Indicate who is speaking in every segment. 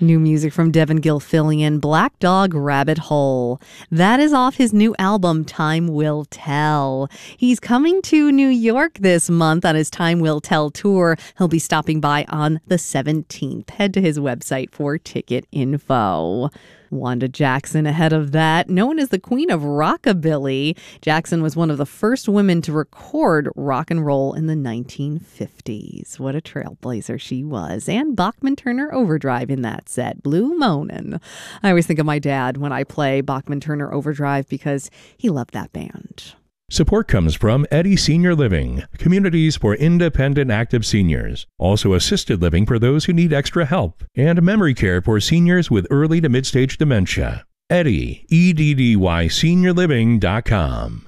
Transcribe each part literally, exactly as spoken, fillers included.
Speaker 1: New music from Devin Gilfillian, Black Dog Rabbit Hole. That is off his new album, Time Will Tell. He's coming to New York this month on his Time Will Tell tour. He'll be stopping by on the seventeenth. Head to his website for ticket info. Wanda Jackson ahead of that, known as the Queen of Rockabilly. Jackson was one of the first women to record rock and roll in the nineteen fifties. What a trailblazer she was. And Bachman-Turner Overdrive in that set, Blue Moanin'. I always think of my dad when I play Bachman-Turner Overdrive because he loved that band.
Speaker 2: Support comes from Eddy Senior Living, communities for independent active seniors, also assisted living for those who need extra help, and memory care for seniors with early to mid-stage dementia. Eddy, E D D Y senior living dot com.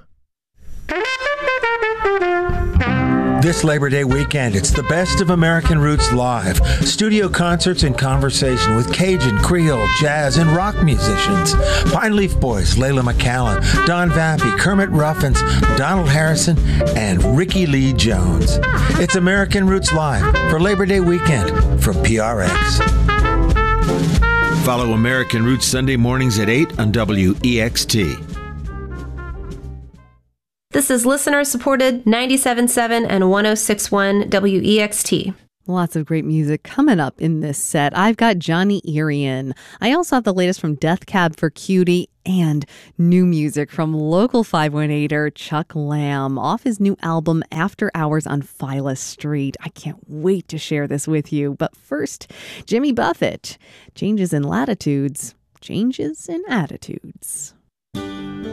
Speaker 3: This Labor Day weekend, it's the best of American Roots Live. Studio concerts and conversation with Cajun, Creole, jazz, and rock musicians. Pine Leaf Boys, Layla McCallan, Don Vappy, Kermit Ruffins, Donald Harrison, and Ricky Lee Jones. It's American Roots Live for Labor Day weekend from P R X.
Speaker 4: Follow American Roots Sunday mornings at eight on W E X T.
Speaker 5: This is listener-supported ninety-seven point seven and one oh six point one W E X T.
Speaker 1: Lots of great music coming up in this set. I've got Johnny Irion. I also have the latest from Death Cab for Cutie and new music from local five one eighter Chuck Lamb off his new album After Hours on Phila Street. I can't wait to share this with you. But first, Jimmy Buffett. Changes in latitudes, changes in attitudes.